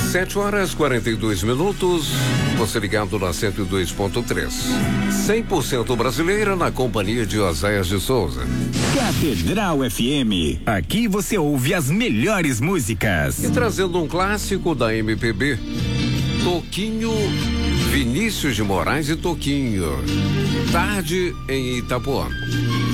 7h42. Você ligado na 102.3. 100% brasileira na companhia de Oséias de Souza. Catedral FM. Aqui você ouve as melhores músicas. E trazendo um clássico da MPB. Toquinho, Vinícius de Moraes e Toquinho. Tarde em Itapuã.